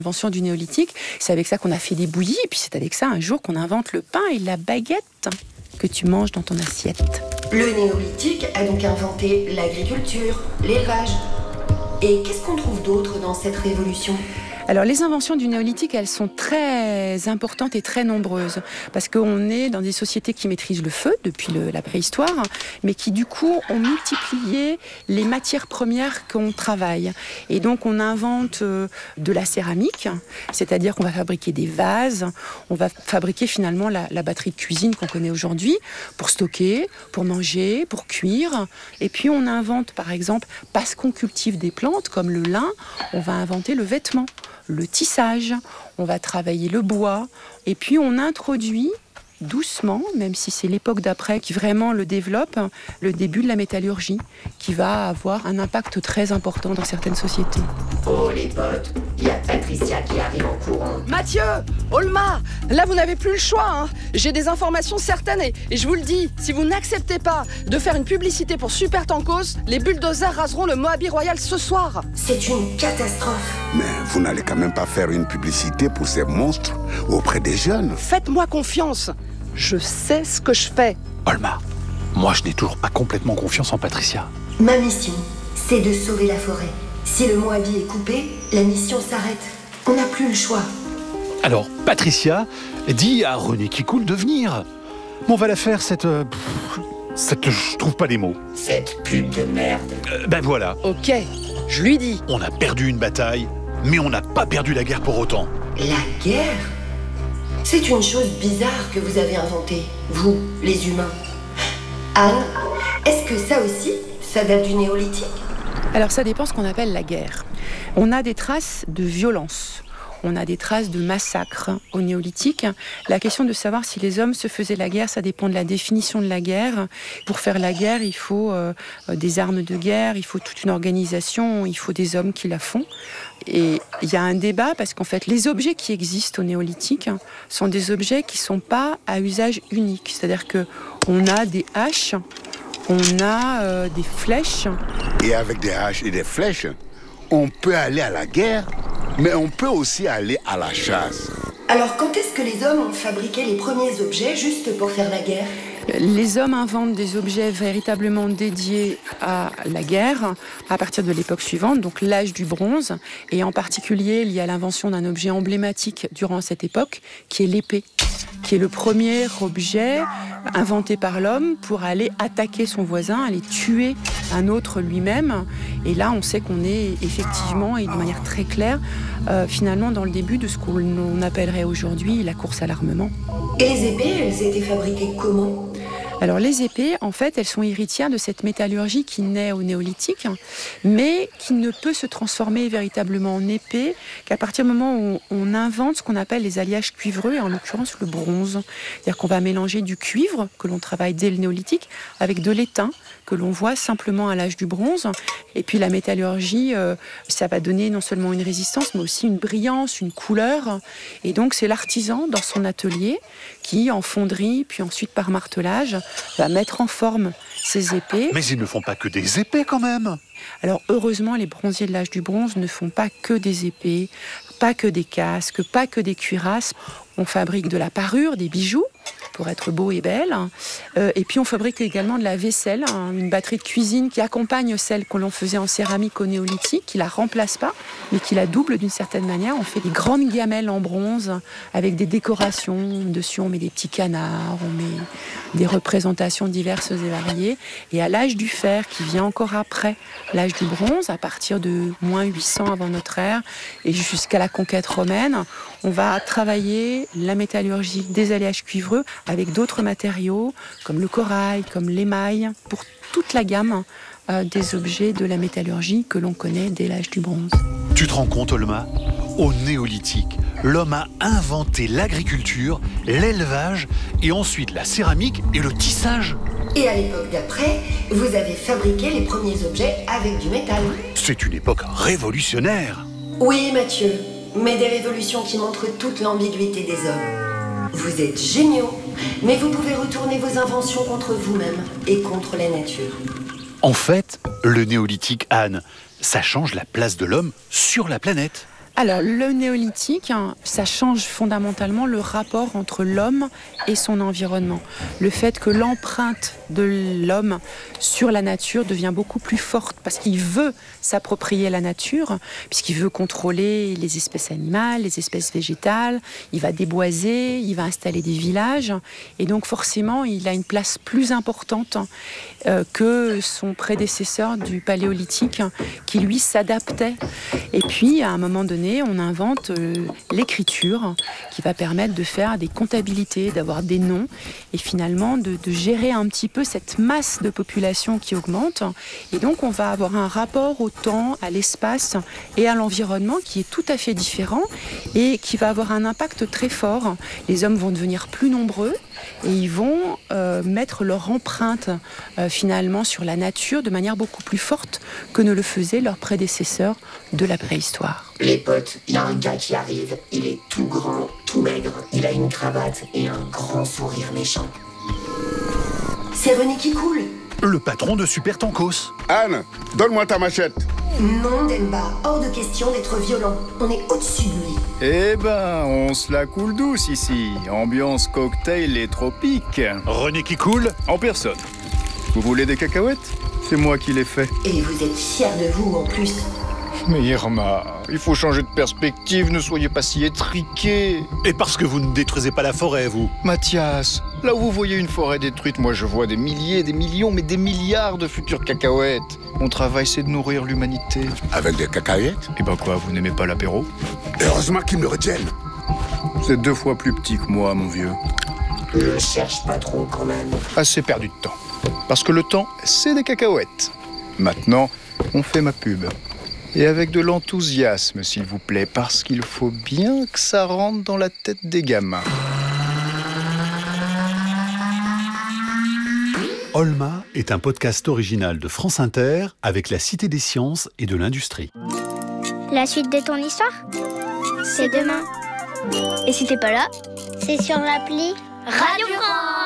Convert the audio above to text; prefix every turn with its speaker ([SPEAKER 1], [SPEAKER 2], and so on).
[SPEAKER 1] L'invention du néolithique, c'est avec ça qu'on a fait des bouillies, et puis c'est avec ça un jour qu'on invente le pain et la baguette que tu manges dans ton assiette.
[SPEAKER 2] Le néolithique a donc inventé l'agriculture, l'élevage. Et qu'est-ce qu'on trouve d'autre dans cette révolution ?
[SPEAKER 1] Alors les inventions du néolithique, elles sont très importantes et très nombreuses parce qu'on est dans des sociétés qui maîtrisent le feu depuis la préhistoire, mais qui du coup ont multiplié les matières premières qu'on travaille. Et donc on invente de la céramique, c'est-à-dire qu'on va fabriquer des vases, on va fabriquer finalement la batterie de cuisine qu'on connaît aujourd'hui pour stocker, pour manger, pour cuire. Et puis on invente par exemple, parce qu'on cultive des plantes comme le lin, on va inventer le vêtement, le tissage, on va travailler le bois, et puis on introduit doucement, même si c'est l'époque d'après qui vraiment le développe, le début de la métallurgie, qui va avoir un impact très important dans certaines sociétés.
[SPEAKER 3] Oh les potes, il y a Patricia qui arrive en courant.
[SPEAKER 4] Mathieu, Olma, là vous n'avez plus le choix, hein. J'ai des informations certaines et je vous le dis, si vous n'acceptez pas de faire une publicité pour Super Tankos, les bulldozers raseront le Moabi Royal ce soir.
[SPEAKER 2] C'est une catastrophe.
[SPEAKER 5] Mais vous n'allez quand même pas faire une publicité pour ces monstres auprès des jeunes.
[SPEAKER 4] Faites-moi confiance, je sais ce que je fais.
[SPEAKER 6] Olma, moi je n'ai toujours pas complètement confiance en Patricia.
[SPEAKER 2] Ma mission, c'est de sauver la forêt. Si le Moabi est coupé, la mission s'arrête. On n'a plus le choix.
[SPEAKER 6] Alors, Patricia dit à René qui coule de venir. On va la faire cette... je trouve pas les mots.
[SPEAKER 3] Cette pute de merde.
[SPEAKER 6] Ben voilà.
[SPEAKER 4] Ok, je lui dis.
[SPEAKER 6] On a perdu une bataille, mais on n'a pas perdu la guerre pour autant.
[SPEAKER 2] La guerre ? C'est une chose bizarre que vous avez inventée, vous, les humains. Anne, est-ce que ça aussi, ça date du néolithique ?
[SPEAKER 1] Alors ça dépend ce qu'on appelle la guerre. On a des traces de violence. On a des traces de massacres au néolithique. La question de savoir si les hommes se faisaient la guerre, ça dépend de la définition de la guerre. Pour faire la guerre, il faut des armes de guerre, il faut toute une organisation, il faut des hommes qui la font. Et il y a un débat parce qu'en fait, les objets qui existent au néolithique sont des objets qui ne sont pas à usage unique. C'est-à-dire qu'on a des haches, on a des flèches.
[SPEAKER 5] Et avec des haches et des flèches, on peut aller à la guerre, mais on peut aussi aller à la chasse.
[SPEAKER 2] Alors quand est-ce que les hommes ont fabriqué les premiers objets juste pour faire la guerre ?
[SPEAKER 1] Les hommes inventent des objets véritablement dédiés à la guerre à partir de l'époque suivante, donc l'âge du bronze. Et en particulier, il y a l'invention d'un objet emblématique durant cette époque, qui est l'épée, qui est le premier objet inventé par l'homme pour aller attaquer son voisin, aller tuer un autre lui-même. Et là, on sait qu'on est effectivement, et de manière très claire, finalement dans le début de ce qu'on appellerait aujourd'hui la course à l'armement.
[SPEAKER 2] Et les épées, elles étaient fabriquées comment ?
[SPEAKER 1] Alors les épées, en fait, elles sont héritières de cette métallurgie qui naît au néolithique, mais qui ne peut se transformer véritablement en épée qu'à partir du moment où on invente ce qu'on appelle les alliages cuivreux, et en l'occurrence le bronze. C'est-à-dire qu'on va mélanger du cuivre, que l'on travaille dès le néolithique, avec de l'étain, que l'on voit simplement à l'âge du bronze. Et puis la métallurgie, ça va donner non seulement une résistance, mais aussi une brillance, une couleur. Et donc c'est l'artisan dans son atelier qui, en fonderie, puis ensuite par martelage, va mettre en forme ces épées.
[SPEAKER 6] Mais ils ne font pas que des épées quand même.
[SPEAKER 1] Alors heureusement, les bronziers de l'âge du bronze ne font pas que des épées, pas que des casques, pas que des cuirasses. On fabrique de la parure, des bijoux, pour être beau et belle. Et puis on fabrique également de la vaisselle, une batterie de cuisine qui accompagne celle que l'on faisait en céramique au néolithique, qui la remplace pas, mais qui la double d'une certaine manière. On fait des grandes gamelles en bronze avec des décorations. Dessus, on met des petits canards, on met des représentations diverses et variées. Et à l'âge du fer, qui vient encore après l'âge du bronze, à partir de moins 800 avant notre ère, et jusqu'à la conquête romaine, on va travailler la métallurgie des alliages cuivreux avec d'autres matériaux, comme le corail, comme l'émail, pour toute la gamme des objets de la métallurgie que l'on connaît dès l'âge du bronze.
[SPEAKER 6] Tu te rends compte, Olma ? Au néolithique, l'homme a inventé l'agriculture, l'élevage et ensuite la céramique et le tissage.
[SPEAKER 2] Et à l'époque d'après, vous avez fabriqué les premiers objets avec du métal.
[SPEAKER 6] C'est une époque révolutionnaire.
[SPEAKER 2] Oui, Mathieu, mais des révolutions qui montrent toute l'ambiguïté des hommes. Vous êtes géniaux, mais vous pouvez retourner vos inventions contre vous-même et contre la nature.
[SPEAKER 6] En fait, le néolithique, Anne, ça change la place de l'homme sur la planète.
[SPEAKER 1] Alors, le néolithique, ça change fondamentalement le rapport entre l'homme et son environnement. Le fait que l'empreinte de l'homme sur la nature devient beaucoup plus forte parce qu'il veut s'approprier la nature, puisqu'il veut contrôler les espèces animales, les espèces végétales, il va déboiser, il va installer des villages, et donc forcément, il a une place plus importante que son prédécesseur du paléolithique, qui lui s'adaptait. Et puis, à un moment donné, on invente l'écriture qui va permettre de faire des comptabilités, d'avoir des noms et finalement de gérer un petit peu cette masse de population qui augmente. Et donc, on va avoir un rapport au temps, à l'espace et à l'environnement qui est tout à fait différent et qui va avoir un impact très fort. Les hommes vont devenir plus nombreux et ils vont mettre leur empreinte finalement sur la nature de manière beaucoup plus forte que ne le faisaient leurs prédécesseurs de la préhistoire.
[SPEAKER 3] Les potes, il y a un gars qui arrive, il est tout grand, tout maigre, il a une cravate et un grand sourire méchant.
[SPEAKER 2] C'est René qui coule.
[SPEAKER 6] Le patron de Super Tankos.
[SPEAKER 5] Anne, donne-moi ta machette.
[SPEAKER 2] Non, Demba, hors de question d'être violent. On est au-dessus de lui.
[SPEAKER 7] Eh ben, on se la coule douce ici. Ambiance cocktail et tropique.
[SPEAKER 6] René qui coule.
[SPEAKER 7] En personne. Vous voulez des cacahuètes? C'est moi qui les fais.
[SPEAKER 2] Et vous êtes fiers de vous en plus.
[SPEAKER 7] Mais Irma, il faut changer de perspective, ne soyez pas si étriqués.
[SPEAKER 6] Et parce que vous ne détruisez pas la forêt, vous.
[SPEAKER 7] Mathias, là où vous voyez une forêt détruite, moi je vois des milliers, des millions, mais des milliards de futures cacahuètes. Mon travail, c'est de nourrir l'humanité.
[SPEAKER 5] Avec des cacahuètes?
[SPEAKER 7] Et ben quoi, vous n'aimez pas l'apéro?
[SPEAKER 5] Heureusement qu'ils me retiennent.
[SPEAKER 7] Vous êtes 2 fois plus petit que moi, mon vieux.
[SPEAKER 3] Ne cherche pas trop quand même.
[SPEAKER 7] Assez perdu de temps. Parce que le temps, c'est des cacahuètes. Maintenant, on fait ma pub. Et avec de l'enthousiasme, s'il vous plaît, parce qu'il faut bien que ça rentre dans la tête des gamins.
[SPEAKER 6] Olma est un podcast original de France Inter avec la Cité des Sciences et de l'Industrie.
[SPEAKER 8] La suite de ton histoire, c'est demain. Et si t'es pas là, c'est sur l'appli Radio France.